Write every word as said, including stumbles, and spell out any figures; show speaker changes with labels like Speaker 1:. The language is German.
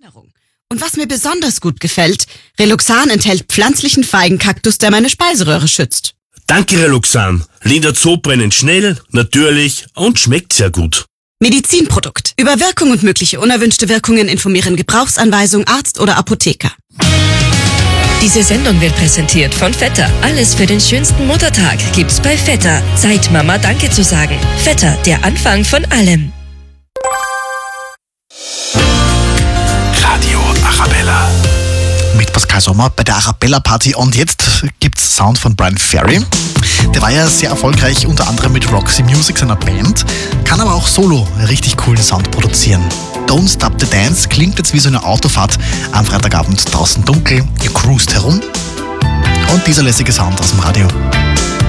Speaker 1: Und was mir besonders gut gefällt, Reluxan enthält pflanzlichen Feigenkaktus, der meine Speiseröhre schützt.
Speaker 2: Danke, Reluxan. Lindert Sodbrennen schnell, natürlich und schmeckt sehr gut.
Speaker 1: Medizinprodukt. Über Wirkung und mögliche unerwünschte Wirkungen informieren Gebrauchsanweisung, Arzt oder Apotheker.
Speaker 3: Diese Sendung wird präsentiert von Vetter. Alles für den schönsten Muttertag gibt's bei Vetter. Zeit, Mama Danke zu sagen. Vetter, der Anfang von allem.
Speaker 4: Radio Arabella. Mit Pascal Sommer bei der Arabella Party. Und jetzt gibt's Sound von Bryan Ferry. Der war ja sehr erfolgreich, unter anderem mit Roxy Music, seiner Band, kann aber auch solo richtig coolen Sound produzieren. Don't Stop the Dance klingt jetzt wie so eine Autofahrt am Freitagabend, draußen dunkel, ihr cruist herum und dieser lässige Sound aus dem Radio.